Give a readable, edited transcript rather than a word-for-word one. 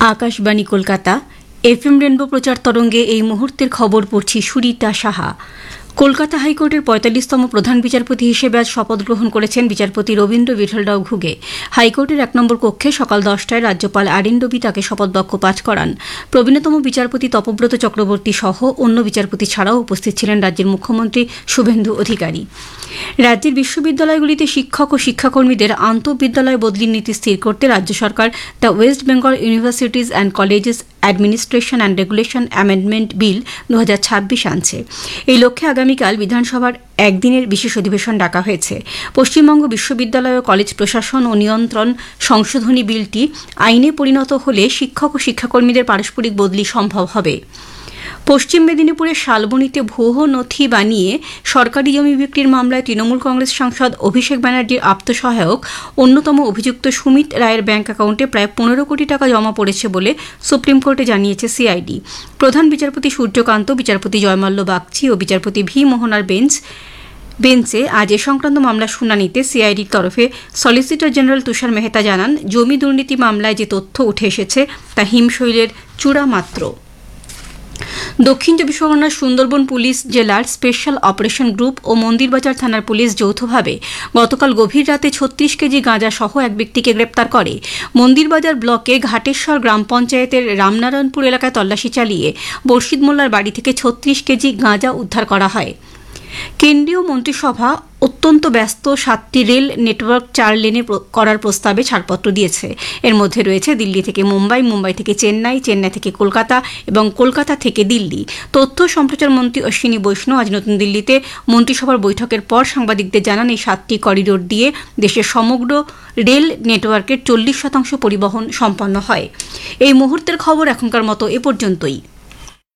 Akashvani Kolkata FM rainbow প্রচার তরঙ্গে এই মুহূর্তের খবর পড়ছি সুরিতা সাহা। কলকাতা হাইকোর্টের ৪৫তম প্রধান বিচারপতি হিসেবে আজ শপথ গ্রহণ করেছেন বিচারপতি রবীন্দ্র বিঠলরাও ঘুগে। হাইকোর্টের ১ নম্বর কক্ষে সকাল ১০টায় রাজ্যপাল আরএন রবি তাকে শপথ বাক্য পাঠ করান। প্রবীণতম বিচারপতি তপব্রত চক্রবর্তী সহ অন্য বিচারপতি ছাড়াও উপস্থিত ছিলেন রাজ্যের মুখ্যমন্ত্রী শুভেন্দু অধিকারী। রাজ্যের বিশ্ববিদ্যালয়গুলিতে শিক্ষক ও শিক্ষাকর্মীদের আন্তঃবিদ্যালয় বদলির নীতি স্থির করতে রাজ্য সরকার the West Bengal universities and colleges administration and regulation amendment bill ২০২৬ আনছে। এই লক্ষ্যে আগামীকাল বিধানসভার একদিনের বিশেষ অধিবেশন ডাকা হয়েছে। পশ্চিমবঙ্গ বিশ্ববিদ্যালয় ও কলেজ প্রশাসন ও নিয়ন্ত্রণ সংশোধনী বিলটি আইনে পরিণত হলে শিক্ষক ও শিক্ষাকর্মীদের পারস্পরিক বদলি সম্ভব হবে। পশ্চিম মেদিনীপুরের শালবনীতে ভুয়ো নথি বানিয়ে সরকারি জমি বিক্রির মামলায় তৃণমূল কংগ্রেস সাংসদ অভিষেক ব্যানার্জির আপ্তসহায়ক অন্যতম অভিযুক্ত সুমিত রায়ের ব্যাংক অ্যাকাউন্টে প্রায় ১৫ কোটি টাকা জমা পড়েছে বলে সুপ্রিম কোর্টে জানিয়েছে সিআইডি। প্রধান বিচারপতি সূর্যকান্ত, বিচারপতি জয়মাল্য বাগচি ও বিচারপতি ভি মোহনার বেঞ্চে আজ এ সংক্রান্ত মামলার শুনানিতে সিআইডির তরফে সলিসিটর জেনারেল তুষার মেহতা জানান, জমি দুর্নীতি মামলায় যে তথ্য উঠে এসেছে তা হিমশৈলের চূড়া মাত্র। দক্ষিণ চব্বিশ পরগনার সুন্দরবন পুলিশ জেলার স্পেশাল অপারেশন গ্রুপ ও মন্দিরবাজার থানার পুলিশ যৌথভাবে গতকাল গভীর রাতে ৩৬ কেজি গাঁজা সহ এক ব্যক্তিকে গ্রেপ্তার করে। মন্দিরবাজার ব্লকে ঘাটেশ্বর গ্রাম পঞ্চায়েতের রামনারায়ণপুর এলাকায় তল্লাশি চালিয়ে বর্ষিদ মোল্লার বাড়ি থেকে ৩৬ কেজি গাঁজা উদ্ধার করা হয়। কেন্দ্রীয় মন্ত্রিসভা অত্যন্ত ব্যস্ত ৭টি রেল নেটওয়ার্ক ৪ লেনে করার প্রস্তাবে ছাড়পত্র দিয়েছে। এর মধ্যে রয়েছে দিল্লি থেকে মুম্বাই, মুম্বাই থেকে চেন্নাই, চেন্নাই থেকে কলকাতা এবং কলকাতা থেকে দিল্লি। তথ্য সম্প্রচার মন্ত্রী অশ্বিনী বৈষ্ণব আজ নতুন দিল্লিতে মন্ত্রিসভার বৈঠকের পর সাংবাদিকদের জানান, এই ৭টি করিডোর দিয়ে দেশের সমগ্র রেল নেটওয়ার্কের ৪০% পরিবহন সম্পন্ন হয়। এই মুহূর্তের খবর এখনকার মতো এ পর্যন্তই।